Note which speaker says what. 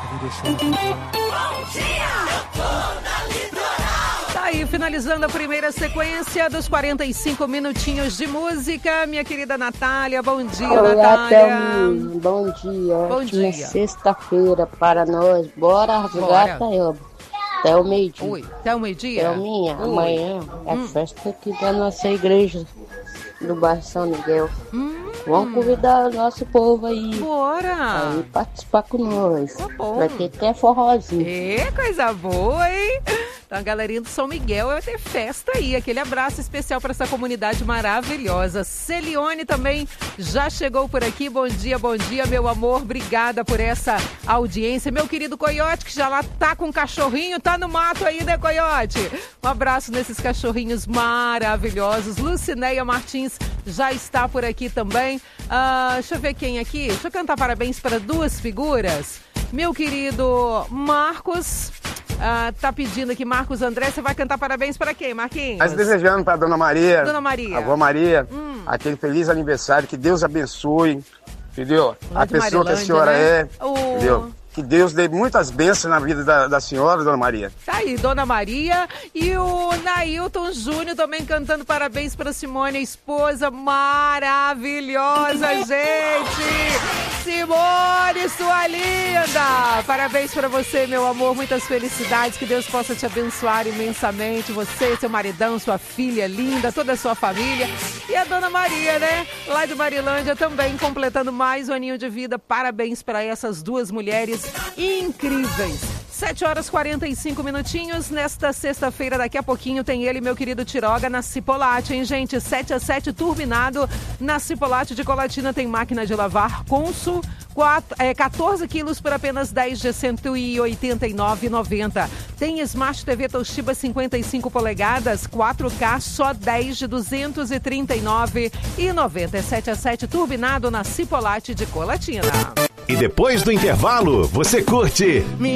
Speaker 1: Tá aí, finalizando a primeira sequência dos 45 minutinhos de música, minha querida Natália. Bom dia,
Speaker 2: Olá,
Speaker 1: Natália.
Speaker 2: Thelminha. Bom dia.
Speaker 1: Bom dia.
Speaker 2: Sexta-feira para nós. Bora rasgar, Thelma. Até o meio-dia.
Speaker 1: Oi, até o meio-dia?
Speaker 2: Thelminha, amanhã é festa aqui da nossa igreja do bairro São Miguel. Vamos convidar o nosso povo aí.
Speaker 1: Bora!
Speaker 2: Aí participar com nós.
Speaker 1: Tá bom.
Speaker 2: Vai ter até forrozinho.
Speaker 1: Coisa boa, hein? Então, a galerinha do São Miguel vai ter festa aí. Aquele abraço especial para essa comunidade maravilhosa. Celione também já chegou por aqui. Bom dia, meu amor. Obrigada por essa audiência. Meu querido Coiote, que já lá tá com um cachorrinho, tá no mato aí, né, Coiote? Um abraço nesses cachorrinhos maravilhosos. Lucinéia Martins já está por aqui também. Deixa eu ver quem aqui. Deixa eu cantar parabéns para duas figuras. Meu querido Marcos... tá pedindo aqui, Marcos André, você vai cantar parabéns para quem, Marquinhos?
Speaker 3: Mas desejando para Dona Maria,
Speaker 1: avó
Speaker 3: Maria, aquele feliz aniversário, que Deus abençoe, entendeu? A pessoa que a senhora é, entendeu? Que Deus dê muitas bênçãos na vida da senhora, Dona Maria.
Speaker 1: Tá aí, Dona Maria. E o Nailton Júnior também cantando parabéns para Simone, a esposa maravilhosa, gente! Simone, sua linda! Parabéns para você, meu amor. Muitas felicidades. Que Deus possa te abençoar imensamente. Você, seu maridão, sua filha linda, toda a sua família. E a Dona Maria, né? Lá de Marilândia também, completando mais um aninho de vida. Parabéns para essas duas mulheres incríveis. 7h45 minutinhos. Nesta sexta-feira, daqui a pouquinho, tem ele, meu querido Tiroga, na Cipolate, hein, gente? 7-7 turbinado. Na Cipolate de Colatina tem máquina de lavar Consul, 14 quilos por apenas 10 de R$ 189,90. Tem Smart TV Toshiba 55 polegadas, 4K, só 10 de R$ 239,90. 7-7 turbinado na Cipolate de Colatina.
Speaker 4: E depois do intervalo, você curte